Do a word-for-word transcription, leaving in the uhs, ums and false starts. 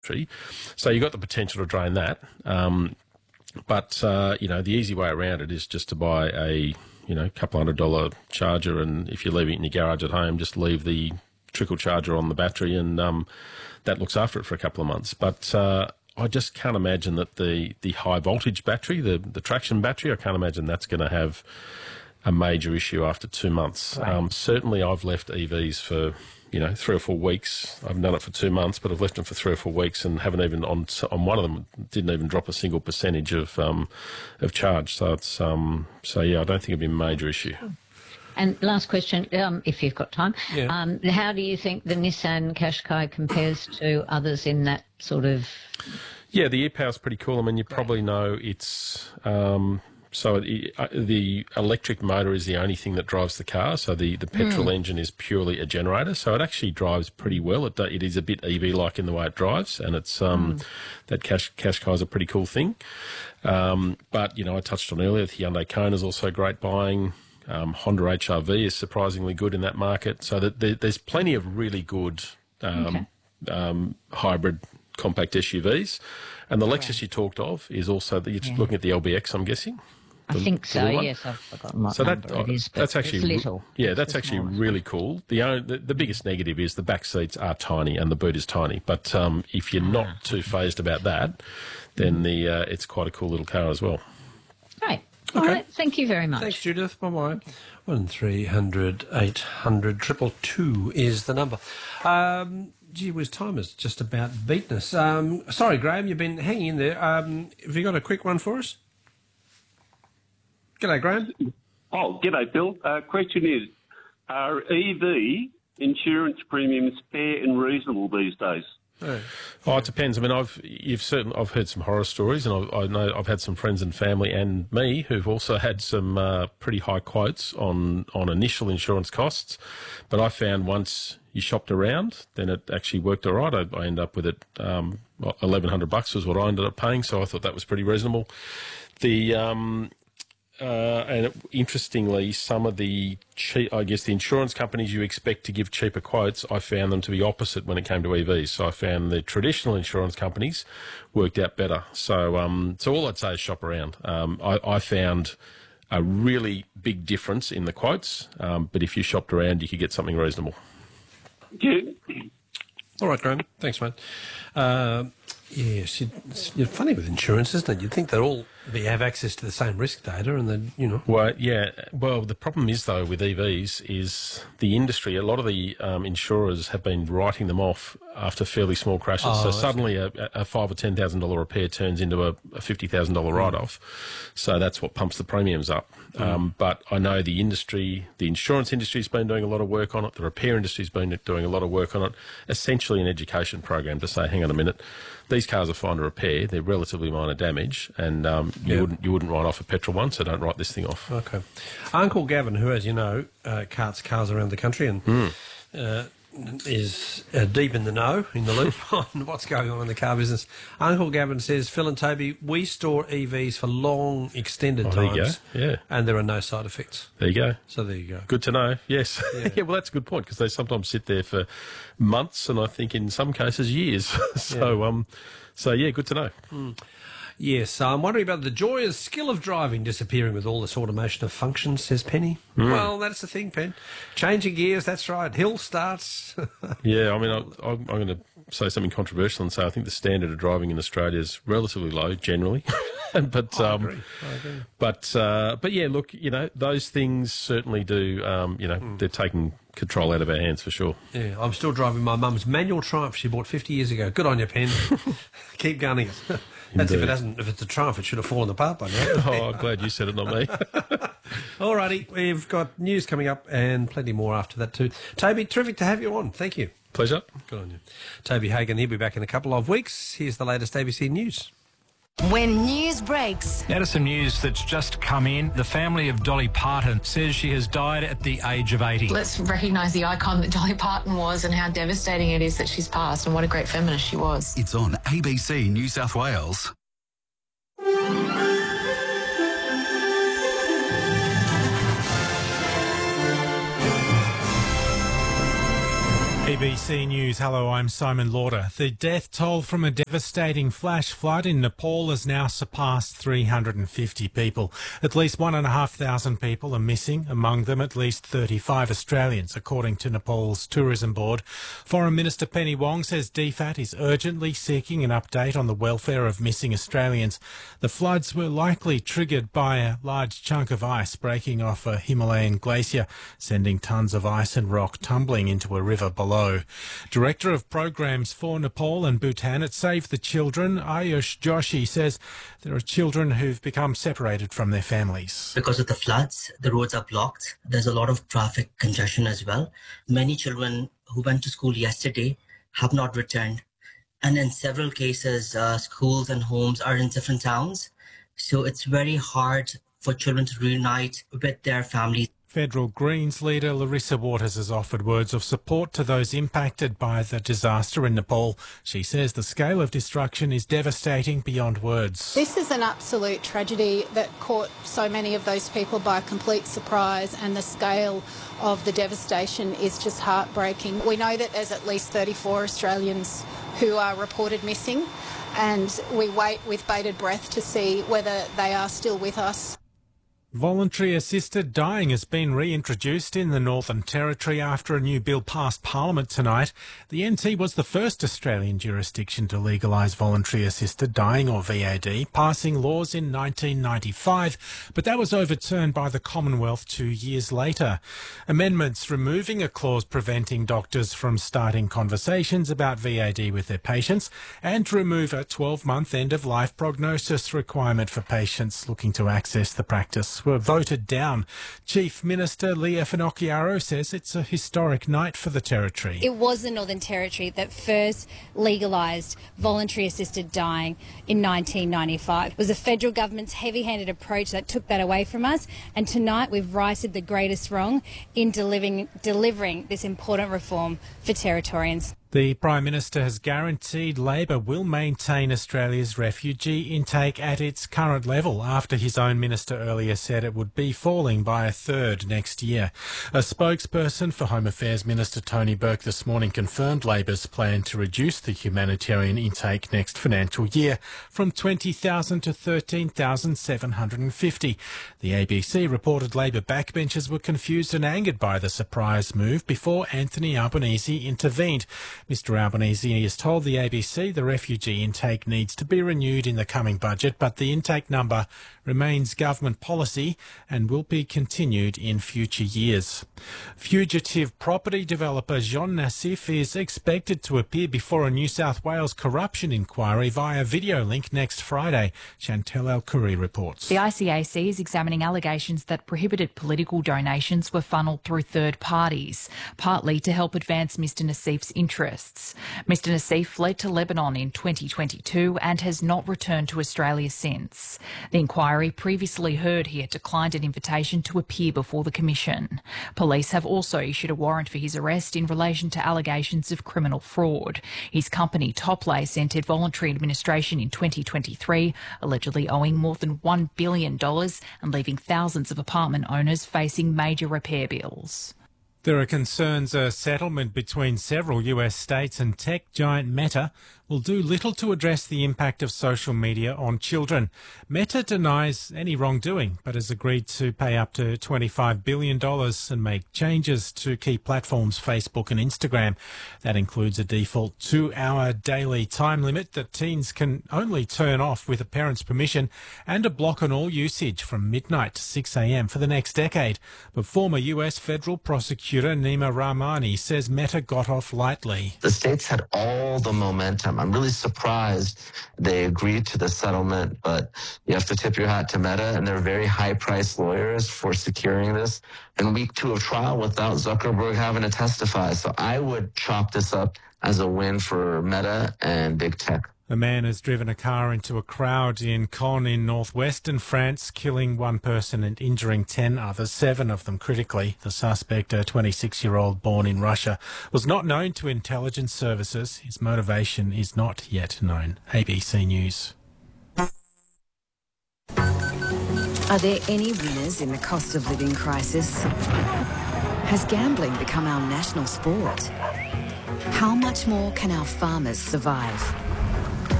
battery. So you've got the potential to drain that. Um, but, uh, you know, the easy way around it is just to buy a, you know, couple hundred dollar charger, and if you're leaving it in your garage at home, just leave the trickle charger on the battery, and um, that looks after it for a couple of months. But uh, I just can't imagine that the, the high voltage battery, the, the traction battery, I can't imagine that's going to have a major issue after two months. Right. Um, certainly I've left E Vs for, you know, three or four weeks. I haven't done it for two months, but I've left them for three or four weeks and haven't even, on on one of them, didn't even drop a single percentage of um, of charge. So it's, um, so yeah, I don't think it'd be a major issue. And last question, um, if you've got time, yeah. um, how do you think the Nissan Qashqai compares to others in that sort of... Yeah, the e-Power's pretty cool. I mean, you probably know it's... Um, so it, uh, the electric motor is the only thing that drives the car. So the, the petrol mm. engine is purely a generator. So it actually drives pretty well. It, it is a bit E V-like in the way it drives, and it's um, mm. that Cash, Qashqai is a pretty cool thing. Um, but, you know, I touched on earlier, the Hyundai Kona is also great buying. Um, Honda H R V is surprisingly good in that market. So that there, there's plenty of really good um, okay. um, hybrid compact S U Vs. And the Lexus right. you talked of is also, the, you're yeah. looking at the L B X, I'm guessing? I think so, yes. I've forgotten what so number that, it is, but that's actually, it's little. Yeah, it's that's actually really cool. The, only, the the biggest negative is the back seats are tiny and the boot is tiny. But um, if you're ah. not too phased about that, then the uh, it's quite a cool little car as well. Right. Okay. All right. Thank you very much. Thanks, Judith. Bye-bye. one three hundred eight hundred two two two is the number. Um, gee whiz, time has just about beaten us. Um, sorry, Graham, you've been hanging in there. Um, have you got a quick one for us? G'day, Graham. Oh, g'day, Phil. Uh, question is, are E V insurance premiums fair and reasonable these days? Oh. oh, it depends. I mean, I've you've certain I've heard some horror stories, and I, I know I've had some friends and family and me who've also had some uh, pretty high quotes on on initial insurance costs. But I found once you shopped around, then it actually worked all right. I, I ended up with it um, eleven hundred bucks was what I ended up paying, so I thought that was pretty reasonable. The um, Uh, and it, interestingly, some of the, cheap, I guess, the insurance companies you expect to give cheaper quotes, I found them to be opposite when it came to E Vs. So I found the traditional insurance companies worked out better. So, um, so all I'd say is shop around. Um, I, I found a really big difference in the quotes, um, but if you shopped around, you could get something reasonable. Good. All right, Graham. Thanks, mate. Uh, yes, it's, it's funny with insurance, isn't it? You'd think they'd all be, have access to the same risk data, and then you know. Well, yeah. Well, the problem is though with E Vs is the industry. A lot of the um, insurers have been writing them off after fairly small crashes. Oh, so suddenly a, a five or ten thousand dollar repair turns into a, a fifty thousand dollar write off. So that's what pumps the premiums up. Mm. Um, but I know the industry, the insurance industry's been doing a lot of work on it. The repair industry's been doing a lot of work on it. Essentially, an education program to say, hang on a minute, these cars are fine to repair. They're relatively minor damage, and um, you yep. wouldn't you wouldn't write off a petrol one, so don't write this thing off. Okay. Uncle Gavin, who, as you know, uh, carts cars around the country and mm. uh, is uh, deep in the know, in the loop on what's going on in the car business. Uncle Gavin says, Phil and Toby, we store E Vs for long, extended oh, times. There you go. Yeah. And there are no side effects. There you go. So there you go. Good to know. Yes. Yeah, yeah well, that's a good point, because they sometimes sit there for months, and I think in some cases years. so, yeah. um, so yeah, good to know. Mm. Yes, I'm wondering about the joyous skill of driving disappearing with all this automation of functions, says Penny. Mm. Well, that's the thing, Pen. Changing gears, that's right. Hill starts. yeah, I mean, I, I'm, I'm going to say something controversial and say I think the standard of driving in Australia is relatively low generally. but I um, agree. I agree. But uh, but yeah, look, you know, those things certainly do. Um, you know, mm. they're taking control out of our hands for sure. Yeah, I'm still driving my mum's manual Triumph she bought fifty years ago. Good on you, Pen. Keep gunning it. That's Indeed. if it hasn't. If it's a Triumph, it should have fallen apart by now. oh, I'm glad you said it, not me. All righty, we've got news coming up and plenty more after that too. Toby, terrific to have you on. Thank you. Pleasure. Good on you. Toby Hagan, he'll be back in a couple of weeks. Here's the latest A B C News. When news breaks. Now to some news that's just come in. The family of Dolly Parton says she has died at the age of eighty. Let's recognise the icon that Dolly Parton was and how devastating it is that she's passed, and what a great feminist she was. It's on A B C New South Wales. A B C News, hello, I'm Simon Lauder. The death toll from a devastating flash flood in Nepal has now surpassed three hundred fifty people. At least one and a half thousand people are missing, among them at least thirty-five Australians, according to Nepal's Tourism Board. Foreign Minister Penny Wong says D F A T is urgently seeking an update on the welfare of missing Australians. The floods were likely triggered by a large chunk of ice breaking off a Himalayan glacier, sending tons of ice and rock tumbling into a river below. Director of Programs for Nepal and Bhutan at Save the Children, Ayush Joshi, says there are children who've become separated from their families. Because of the floods, the roads are blocked. There's a lot of traffic congestion as well. Many children who went to school yesterday have not returned. And in several cases, uh, schools and homes are in different towns. So it's very hard for children to reunite with their families. Federal Greens leader Larissa Waters has offered words of support to those impacted by the disaster in Nepal. She says the scale of destruction is devastating beyond words. This is an absolute tragedy that caught so many of those people by complete surprise, and the scale of the devastation is just heartbreaking. We know that there's at least thirty-four Australians who are reported missing, and we wait with bated breath to see whether they are still with us. Voluntary assisted dying has been reintroduced in the Northern Territory after a new bill passed Parliament tonight. The N T was the first Australian jurisdiction to legalise voluntary assisted dying, or V A D, passing laws in nineteen ninety-five, but that was overturned by the Commonwealth two years later. Amendments removing a clause preventing doctors from starting conversations about V A D with their patients, and to remove a twelve-month end-of-life prognosis requirement for patients looking to access the practice were voted down. Chief Minister Leah Finocchiaro says it's a historic night for the Territory. It was the Northern Territory that first legalised voluntary assisted dying in nineteen ninety-five. It was the federal government's heavy-handed approach that took that away from us, and tonight we've righted the greatest wrong in delivering, delivering this important reform for Territorians. The Prime Minister has guaranteed Labor will maintain Australia's refugee intake at its current level after his own minister earlier said it would be falling by a third next year. A spokesperson for Home Affairs Minister Tony Burke this morning confirmed Labor's plan to reduce the humanitarian intake next financial year from twenty thousand to thirteen thousand seven hundred fifty. The A B C reported Labor backbenchers were confused and angered by the surprise move before Anthony Albanese intervened. Mister Albanese has told the A B C the refugee intake needs to be renewed in the coming budget, but the intake number remains government policy and will be continued in future years. Fugitive property developer Jean Nassif is expected to appear before a New South Wales corruption inquiry via video link next Friday. Chantel El-Khoury reports. The I C A C is examining allegations that prohibited political donations were funneled through third parties, partly to help advance Mister Nassif's interests. Mister Nassif fled to Lebanon in twenty twenty-two and has not returned to Australia since. The inquiry previously heard he had declined an invitation to appear before the Commission. Police have also issued a warrant for his arrest in relation to allegations of criminal fraud. His company, Topless, entered voluntary administration in twenty twenty-three, allegedly owing more than one billion dollars and leaving thousands of apartment owners facing major repair bills. There are concerns a settlement between several U S states and tech giant Meta will do little to address the impact of social media on children. Meta denies any wrongdoing, but has agreed to pay up to twenty-five billion dollars and make changes to key platforms Facebook and Instagram. That includes a default two-hour daily time limit that teens can only turn off with a parent's permission, and a block on all usage from midnight to six a.m. for the next decade. But former U S federal prosecutor Nima Rahmani says Meta got off lightly. The states had all the momentum. I'm really surprised they agreed to the settlement, but you have to tip your hat to Meta, and they're very high-priced lawyers for securing this in week two of trial without Zuckerberg having to testify. So I would chalk this up as a win for Meta and big tech. A man has driven a car into a crowd in Caen in northwestern France, killing one person and injuring ten others, seven of them critically. The suspect, a twenty-six-year-old born in Russia, was not known to intelligence services. His motivation is not yet known. A B C News. Are there any winners in the cost of living crisis? Has gambling become our national sport? How much more can our farmers survive?